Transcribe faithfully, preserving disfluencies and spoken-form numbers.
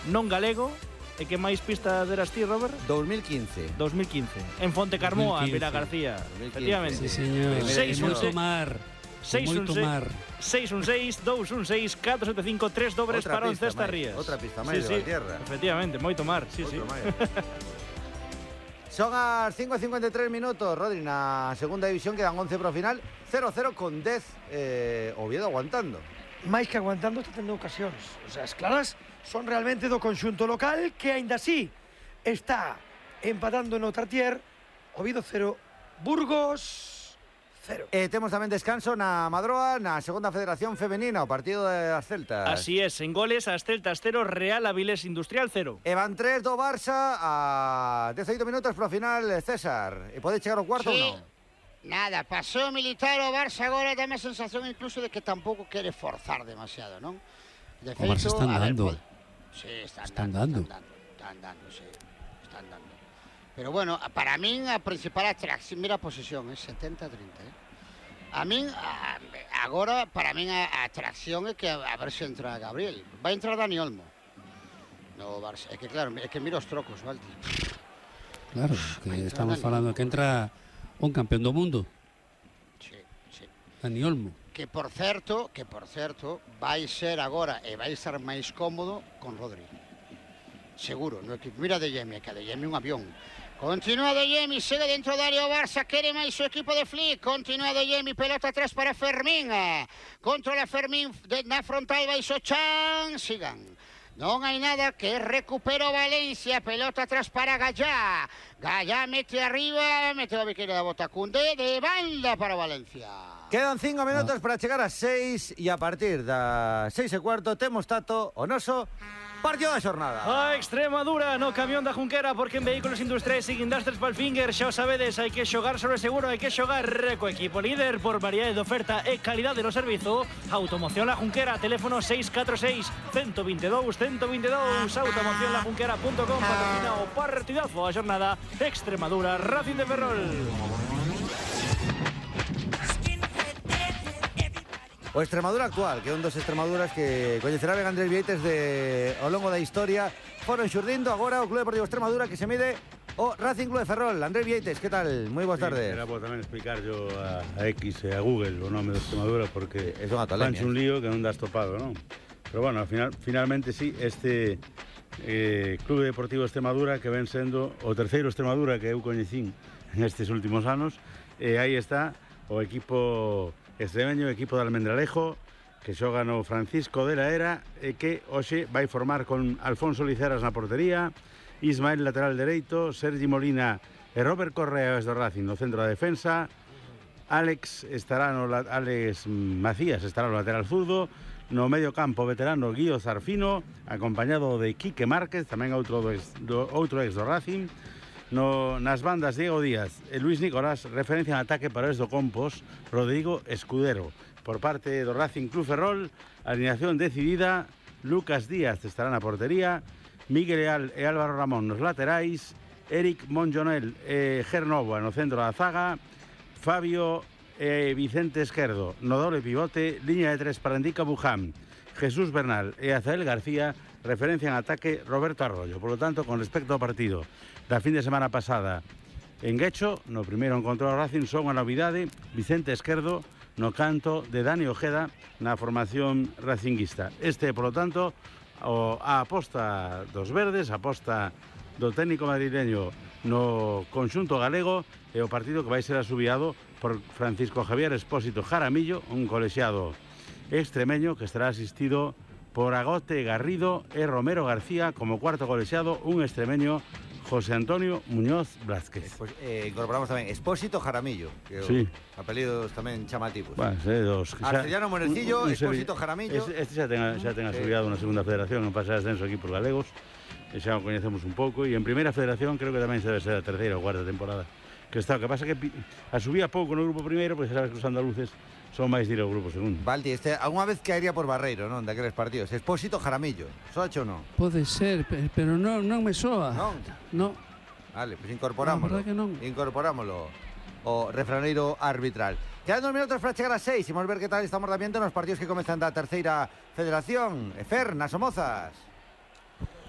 non galego. E que máis pista deras ti, Robert? dos mil quince. dos mil quince. En Fonte Carmoa, Vila García. Efectivamente. Sí, señor. seis un seis mar. seis un seis seis un seis dous un seis catro sete cinco tres dobres para once estas rías. Outra pista máis sí, de sí. tierra. Efectivamente, moito mar, sí, Outro sí. máis. Son as cinco e cincuenta e tres minutos, Rodri, na segunda división quedan once pro final, cero cero con dez, eh, Oviedo aguantando. máis que aguantando, está tendo ocasións. O sea, as claras son realmente do conxunto local, que aínda así está empatando no Tartier. Oviedo cero, Burgos cero. E temos tamén descanso na Madroa, na segunda federación femenina, o partido das Celtas. Así es, en goles as Celtas cero, Real Avilés Industrial cero. E van tres do Barça a dezaoito minutos pro final, César. E pode chegar ao cuarto sí. ou non? Nada, pasou militar o Barça agora, dame a sensación incluso de que tampouco quere forzar demasiado, non? De feito, o Barça están dando. Ver, sí, están, están dando, dando. Están dando, están dando, sí, están dando. Pero bueno, para min a principal atracción, mira a posesión, é setenta a trinta, eh? A min, a, agora, para min a, a atracción é que a, a ver se entra Gabriel. Vai entrar Dani Olmo. No Barça, é que claro, é que mira os trocos, Valdi. Claro, que estamos falando que entra un campeón do mundo. Sí, sí. Dani Olmo. Que por certo, que por certo, vai ser agora e vai estar máis cómodo con Rodri. Seguro, no equipo. Mira De Jemi, que De Jemi un avión. Continúa De Jemi, segue dentro da área o Barça, quere máis o equipo de Flick. Continúa De Jemi, pelota atrás para Fermín. Controla Fermín, de, na frontal vai Sochan, sigan. Non hai nada, que recupera o Valencia, pelota atrás para Gallá. Gallá mete arriba, mete a biqueira da Botacunde, de banda para Valencia. Quedan cinco minutos ah. para chegar a seis e a partir das seis e cuarto temos tato o noso partido da xornada. A Extremadura no camión da Junquera, porque en vehículos industriais e guindastres Palfinger, xa o sabedes, hai que xogar sobre seguro, hai que xogar co equipo líder por variedade de oferta e calidade no servizo. Automoción La Junquera, teléfono seis catro seis, uno dos dous, uno dos dous, automoción la junquera punto com, patrocina o partidazo a xornada Extremadura Racing de Ferrol. O Extremadura actual, que é un dos Extremaduras que coñecerá ben Andrés Vieites de ao longo da historia. Foron xurdindo agora o Club Deportivo Extremadura, que se mide o Racing Club de Ferrol. Andrés Vieites, que tal? Moi boas sí, tardes. Era por tamén explicar yo a, a X e a Google o nome de Extremadura, porque é unha tolemia. Fanche un lío que non das topado, non? Pero bueno, al final, finalmente sí, este eh, Club Deportivo Extremadura, que ven sendo o terceiro Extremadura que eu coñecín nestes últimos anos, e aí está o equipo extremeño, equipo de Almendralejo, que xoga no Francisco de la Era, e que hoxe vai formar con Alfonso Liceras na portería, Ismael lateral dereito, Sergi Molina e Robert Correa do Racing no centro da defensa, Alex estará no Alex Macías estará no lateral zurdo, no medio campo veterano Guío Zarfino, acompañado de Quique Márquez, tamén outro ex do, outro ex do Racing. No, nas bandas Diego Díaz e Luis Nicolás, referencia en ataque para esto Compos, Rodrigo Escudero. Por parte do Racing Club Ferrol, alineación decidida, Lucas Díaz estará na portería, Miguel Leal e Álvaro Ramón nos laterais, Eric Monjonel e Gernovo no centro da zaga, Fabio e Vicente Esquerdo no doble pivote, liña de tres para Endica Buján, Jesús Bernal e Azael García, referencia en ataque Roberto Arroyo. Por lo tanto, con respecto ao partido da fin de semana pasada en Guecho, no primeiro encontro ao Racing son a novidade Vicente Esquerdo no canto de Dani Ojeda na formación racinguista. Este, por lo tanto, o, a aposta dos verdes, a aposta do técnico madrileño no conxunto galego, e o partido que vai ser asubiado por Francisco Javier Expósito Jaramillo, un colexiado extremeño que estará asistido por Agote Garrido e Romero García como cuarto colexiado, un extremeño, José Antonio Muñoz Blázquez. Pues, eh, incorporamos tamén Expósito Jaramillo, que sí. apelidos tamén chamativos. Bueno, sei dos. Arcellano Monercillo, Expósito Jaramillo. Este, este xa ten, xa ten asubiado sí. na segunda federación, en pasar ascenso aquí por galegos, e xa o coñecemos un pouco, e en primeira federación creo que tamén se debe ser a terceira ou cuarta temporada que está. O que pasa que asubía pouco no grupo primeiro, pois sabes que os andaluces son máis de ir ao grupo segundo. Valdi, este, alguna vez caería por Barreiro, non? Daqueles partidos. Expósito Jaramillo. Soacho ou non? Pode ser, pero non, non me soa. Non? Non. Vale, pois pues incorporámoslo. No, verdad que non. Incorporámoslo. O refraneiro arbitral. Quedan dos minutos para chegar a seis. Imos ver que tal estamos de ambiente nos partidos que comezan da terceira federación. E Fer, nas Somozas.